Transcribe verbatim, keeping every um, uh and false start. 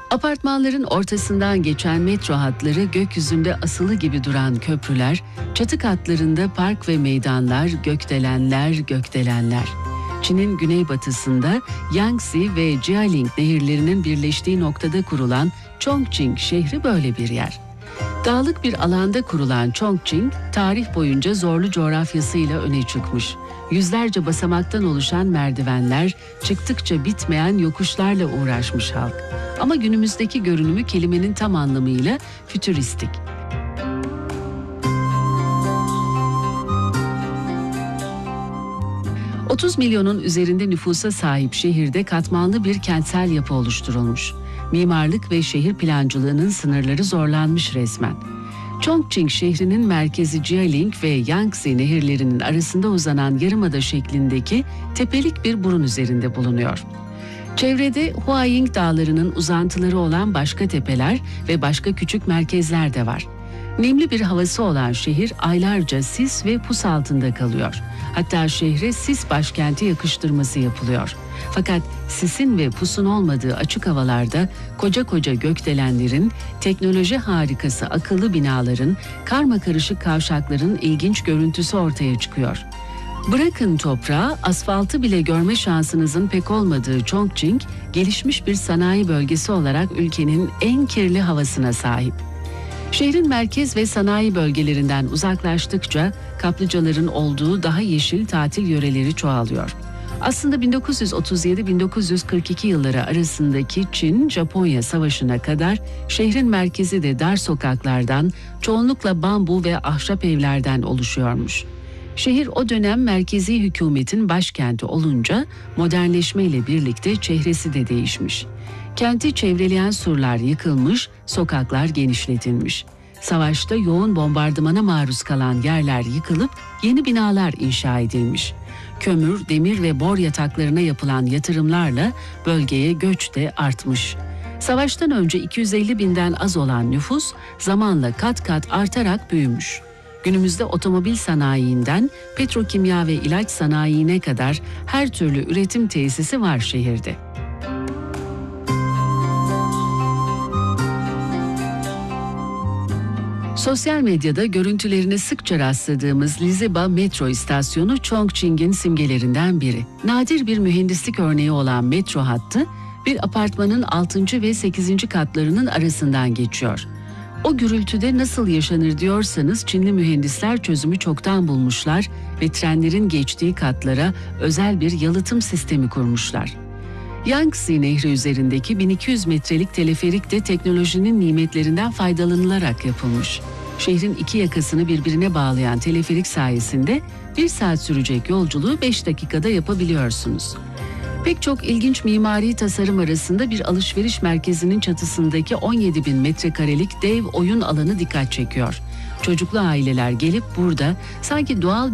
Apartmanların ortasından geçen metro hatları, gökyüzünde asılı gibi duran köprüler, çatı katlarında park ve meydanlar, gökdelenler, gökdelenler. Çin'in güneybatısında Yangtze ve Jialing nehirlerinin birleştiği noktada kurulan Chongqing şehri böyle bir yer. Dağlık bir alanda kurulan Chongqing, tarih boyunca zorlu coğrafyasıyla öne çıkmış. Yüzlerce basamaktan oluşan merdivenler, çıktıkça bitmeyen yokuşlarla uğraşmış halk. Ama günümüzdeki görünümü kelimenin tam anlamıyla fütüristik. otuz milyonun üzerinde nüfusa sahip şehirde katmanlı bir kentsel yapı oluşturulmuş. Mimarlık ve şehir plancılığının sınırları zorlanmış resmen. Chongqing şehrinin merkezi Jialing ve Yangtze nehirlerinin arasında uzanan yarımada şeklindeki tepelik bir burun üzerinde bulunuyor. Çevrede Huaying dağlarının uzantıları olan başka tepeler ve başka küçük merkezler de var. Nemli bir havası olan şehir aylarca sis ve pus altında kalıyor. Hatta şehre sis başkenti yakıştırması yapılıyor. Fakat sisin ve pusun olmadığı açık havalarda koca koca gökdelenlerin, teknoloji harikası akıllı binaların, karmakarışık kavşakların ilginç görüntüsü ortaya çıkıyor. Bırakın toprağı, asfaltı bile görme şansınızın pek olmadığı Chongqing, gelişmiş bir sanayi bölgesi olarak ülkenin en kirli havasına sahip. Şehrin merkez ve sanayi bölgelerinden uzaklaştıkça kaplıcaların olduğu daha yeşil tatil yöreleri çoğalıyor. Aslında bin dokuz yüz otuz yedi bin dokuz yüz kırk iki yılları arasındaki Çin-Japonya Savaşı'na kadar şehrin merkezi de dar sokaklardan, çoğunlukla bambu ve ahşap evlerden oluşuyormuş. Şehir o dönem merkezi hükümetin başkenti olunca modernleşmeyle birlikte çehresi de değişmiş. Kenti çevreleyen surlar yıkılmış, sokaklar genişletilmiş. Savaşta yoğun bombardımana maruz kalan yerler yıkılıp yeni binalar inşa edilmiş. Kömür, demir ve bor yataklarına yapılan yatırımlarla bölgeye göç de artmış. Savaştan önce iki yüz elli binden az olan nüfus zamanla kat kat artarak büyümüş. Günümüzde otomobil sanayiinden petrokimya ve ilaç sanayine kadar her türlü üretim tesisi var şehirde. Sosyal medyada görüntülerine sıkça rastladığımız Liziba metro istasyonu Chongqing'in simgelerinden biri. Nadir bir mühendislik örneği olan metro hattı bir apartmanın altıncı ve sekizinci katlarının arasından geçiyor. O gürültüde nasıl yaşanır diyorsanız Çinli mühendisler çözümü çoktan bulmuşlar ve trenlerin geçtiği katlara özel bir yalıtım sistemi kurmuşlar. Yangtze Nehri üzerindeki bin iki yüz metrelik teleferik de teknolojinin nimetlerinden faydalanılarak yapılmış. Şehrin iki yakasını birbirine bağlayan teleferik sayesinde bir saat sürecek yolculuğu beş dakikada yapabiliyorsunuz. Pek çok ilginç mimari tasarım arasında bir alışveriş merkezinin çatısındaki on yedi bin metrekarelik dev oyun alanı dikkat çekiyor. Çocuklu aileler gelip burada sanki doğal